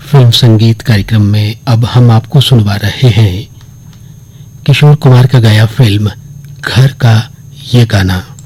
Film संगीत कार्यक्रम में अब हम आपको सुनवा रहे हैं किशोर कुमार का गाया फिल्म घर का ये गाना।